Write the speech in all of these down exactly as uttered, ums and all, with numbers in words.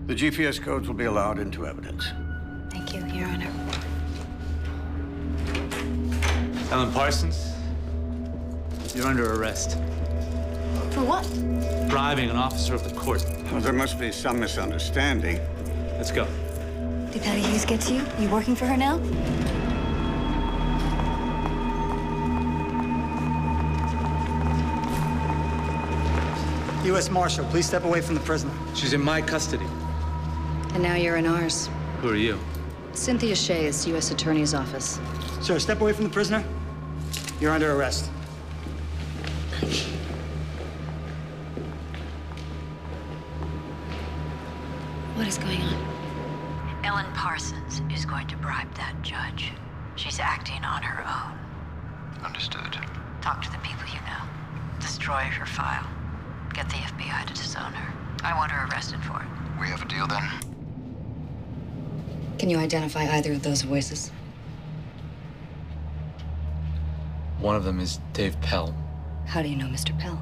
The G P S codes will be allowed into evidence. Thank you, Your Honor. Ellen Parsons, you're under arrest. For what? Bribing an officer of the court. Well, there must be some misunderstanding. Let's go. Did Patty Hughes get to you? You working for her now? U S Marshal, please step away from the prisoner. She's in my custody. And now you're in ours. Who are you? Cynthia Shays, U S Attorney's Office. Sir, step away from the prisoner. You're under arrest. What is going on? Ellen Parsons is going to bribe that judge. She's acting on her own. Understood. Talk to the people you know. Destroy her file. Get the F B I to disown her. I want her arrested for it. We have a deal then? Can you identify either of those voices? One of them is Dave Pell. How do you know Mister Pell?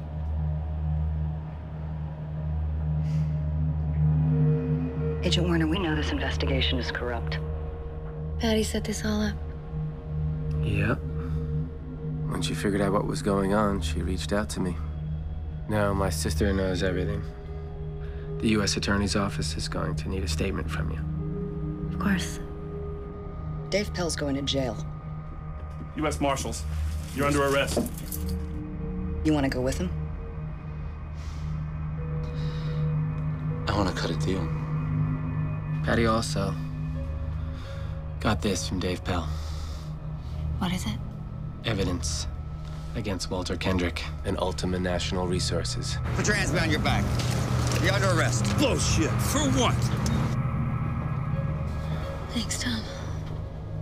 Agent Warner, we know this investigation is corrupt. Patty set this all up. Yep. When she figured out what was going on, she reached out to me. Now my sister knows everything. The U S Attorney's Office is going to need a statement from you. Of course. Dave Pell's going to jail. U S Marshals, you're under arrest. You want to go with him? I want to cut a deal. Patty also got this from Dave Pell. What is it? Evidence against Walter Kendrick and Ultima National Resources. Put your hands behind your back. You're under arrest. Bullshit. For what? Thanks, Tom.